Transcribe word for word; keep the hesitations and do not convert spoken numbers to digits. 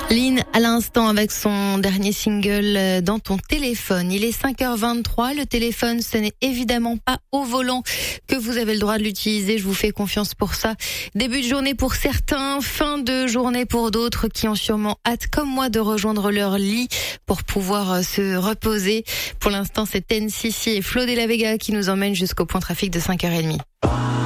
Lynn, à l'instant, avec son dernier single euh, Dans ton téléphone. Il est cinq heures vingt-trois. Le téléphone, ce n'est évidemment pas au volant que vous avez le droit de l'utiliser. Je vous fais confiance pour ça. Début de journée pour certains, fin de journée pour d'autres qui ont sûrement hâte, comme moi, de rejoindre leur lit pour pouvoir euh, se reposer. Pour l'instant, c'est Ten C C et Flo de la Vega qui nous emmènent jusqu'au point trafic de cinq heures trente.